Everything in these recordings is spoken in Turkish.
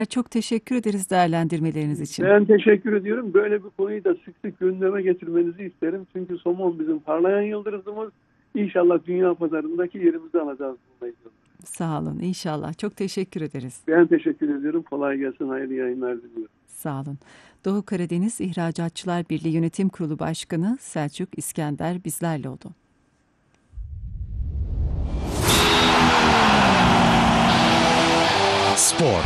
Çok teşekkür ederiz değerlendirmeleriniz için. Ben teşekkür ediyorum. Böyle bir konuyu da sık sık gündeme getirmenizi isterim. Çünkü somon bizim parlayan yıldızımız. İnşallah dünya pazarındaki yerimizi alacağız bu mevzuda. Sağ olun, inşallah. Çok teşekkür ederiz. Ben teşekkür ediyorum. Kolay gelsin. Hayırlı yayınlar diliyorum. Sağ olun. Doğu Karadeniz İhracatçılar Birliği Yönetim Kurulu Başkanı Selçuk İskender bizlerle oldu. Spor.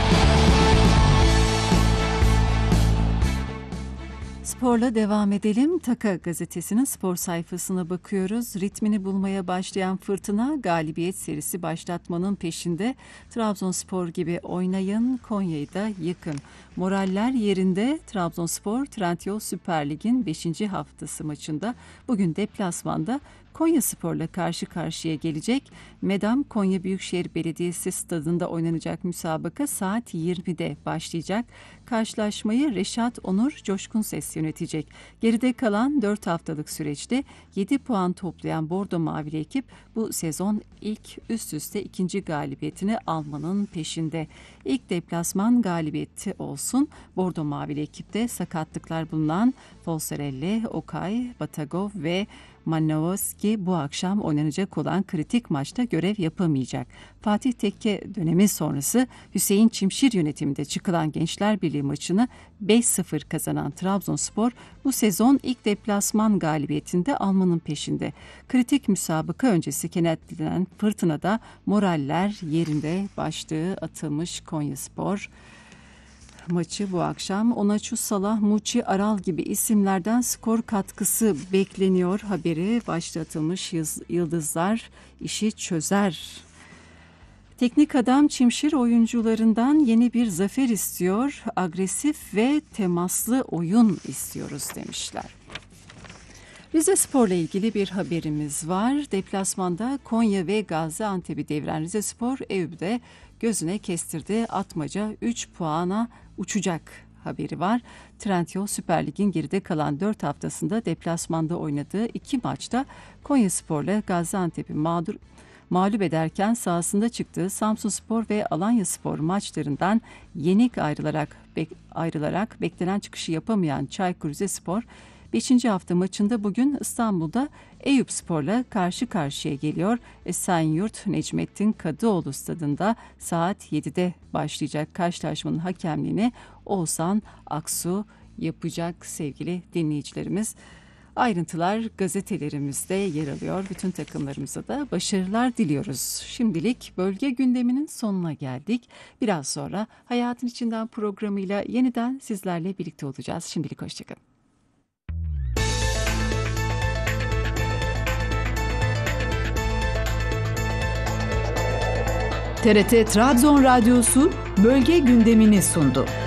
Sporla devam edelim. Taka gazetesinin spor sayfasına bakıyoruz. Ritmini bulmaya başlayan Fırtına galibiyet serisi başlatmanın peşinde. Trabzonspor gibi oynayın, Konya'yı da yıkın. Moraller yerinde. Trabzonspor Trendyol Süper Lig'in 5. haftası maçında bugün deplasmanda Konyaspor'la karşı karşıya gelecek. Medam Konya Büyükşehir Belediyesi stadında oynanacak müsabaka saat 20'de başlayacak. Karşılaşmayı Reşat Onur Coşkun Ses yönetecek. Geride kalan 4 haftalık süreçte 7 puan toplayan Bordo Mavili ekip bu sezon ilk üst üste ikinci galibiyetini almanın peşinde. İlk deplasman galibiyeti olsun. Bordo Mavili ekipte sakatlıklar bulunan Folserelli, Okay, Batagov ve Manovski bu akşam oynanacak olan kritik maçta görev yapamayacak. Fatih Tekke dönemi sonrası Hüseyin Çimşir yönetiminde çıkılan Gençler Birliği maçını 5-0 kazanan Trabzonspor bu sezon ilk deplasman galibiyetinde almanın peşinde. Kritik müsabaka öncesi kenetlenen Fırtına'da moraller yerinde başlığı atılmış Konyaspor. Maçı bu akşam Onaçu, Salah, Muçi, Aral gibi isimlerden skor katkısı bekleniyor haberi başlatılmış. Yıldızlar işi çözer. Teknik adam Çimşir oyuncularından yeni bir zafer istiyor. Agresif ve temaslı oyun istiyoruz demişler. Rizespor'la ilgili bir haberimiz var. Deplasmanda Konya ve Gaziantep'i deviren Rizespor Eyüp'de gözüne kestirdi. Atmaca 3 puana uçacak haberi var. Trendyol Süper Lig'in geride kalan 4 haftasında deplasmanda oynadığı 2 maçta Konyaspor'la Gaziantep'i mağlup ederken sahasında çıktığı Samsunspor ve Alanyaspor maçlarından yenik ayrılarak beklenen çıkışı yapamayan Çaykur Rizespor 5. hafta maçında bugün İstanbul'da Eyüpspor'la karşı karşıya geliyor. Esenyurt Necmettin Kadıoğlu stadında saat 7'de başlayacak karşılaşmanın hakemliğini Oğuzhan Aksu yapacak sevgili dinleyicilerimiz. Ayrıntılar gazetelerimizde yer alıyor. Bütün takımlarımıza da başarılar diliyoruz. Şimdilik bölge gündeminin sonuna geldik. Biraz sonra Hayatın İçinden programıyla yeniden sizlerle birlikte olacağız. Şimdilik hoşçakalın. TRT Trabzon Radyosu bölge gündemini sundu.